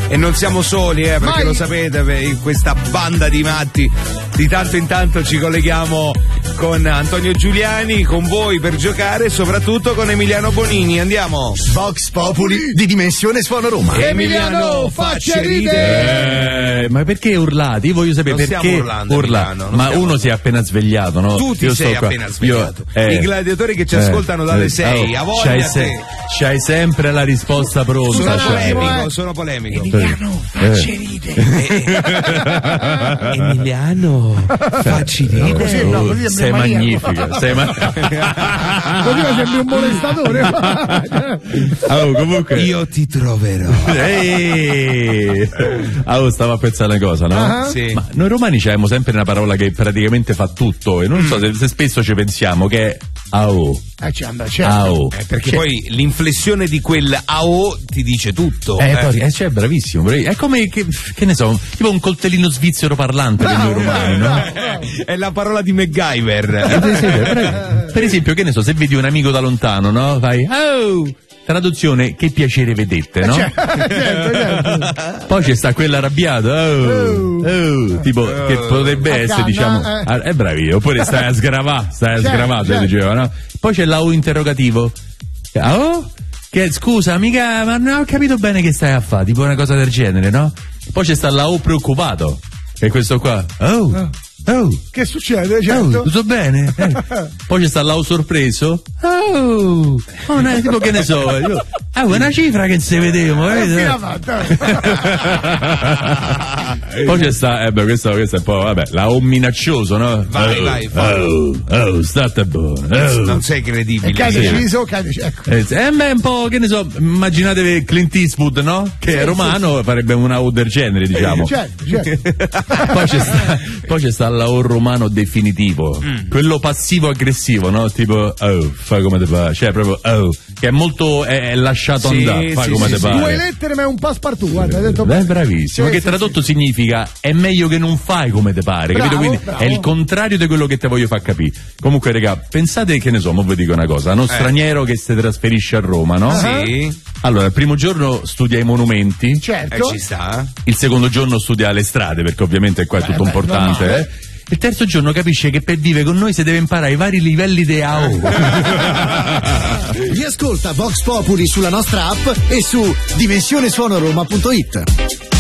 E non siamo soli, perché lo sapete, in questa banda di matti di tanto in tanto ci colleghiamo con Antonio Giuliani, con voi per giocare, soprattutto con Emiliano Bonini. Andiamo. Vox Populi di Dimensione Suono Roma. Emiliano, faccia ridere. Ma perché urlati? Io voglio sapere non perché urlando. Ma uno si è appena svegliato, no? Tu ti sei appena svegliato. I gladiatori che ci ascoltano dalle 6, a voglia c'hai sempre la risposta pronta. Sono polemico. Emiliano, facci ridere. Emiliano, facci ridere. Sei magnifica. Così sembri un molestatore. Comunque io ti troverò. Stavo a pensare una cosa, no? Sì. Ma noi romani abbiamo sempre una parola che praticamente fa tutto, e non so se spesso ci pensiamo, che è AO. Perché poi l'inflessione di quel AO ti dice tutto. Cioè, bravissimo. È come che ne so, tipo un coltellino svizzero parlante per noi romani, no? È la parola di MacGyver. Per esempio, che ne so, se vedi un amico da lontano, no? Fai traduzione, che piacere vedette, no? Certo. Poi c'è sta quella arrabbiata, tipo, che potrebbe essere, diciamo, è bravino, oppure stai a sgravare, diceva, no? Poi c'è l'AO interrogativo. Che scusa, amica, ma non ho capito bene che stai a fare, tipo una cosa del genere, no? Poi c'è sta l'AO preoccupato, che è questo qua. Che succede? Certo. Tutto bene? Poi c'è sta l'AO sorpreso. Tipo che ne so, una cifra che non si vedeva. Poi c'è sta, questo è un po', l'AO minaccioso, no? Vai. State buono. Non sei credibile. Che hai deciso? Un po', che ne so, immaginatevi Clint Eastwood, no? Che è romano, farebbe una AO del genere, diciamo. Certo. Poi c'è sta l'AO romano definitivo, quello passivo-aggressivo, no? Tipo, fai come te pare, cioè proprio, che è molto, è lasciato andare, fai come te pare. 2 lettere ma è un passepartout, guarda, hai detto bene. Bravissimo, che tradotto significa, è meglio che non fai come te pare, capito? Quindi è il contrario di quello che te voglio far capire. Comunque, raga, pensate, che ne so, mo vi dico una cosa, uno straniero che si trasferisce a Roma, no? Sì. Allora, il primo giorno studia i monumenti. Certo. Ci sta. Il secondo giorno studia le strade, perché ovviamente qua è tutto importante, Il terzo giorno capisce che per vivere con noi si deve imparare i vari livelli di AO. Riascolta Vox Populi sulla nostra app e su dimensionesuonoroma.it.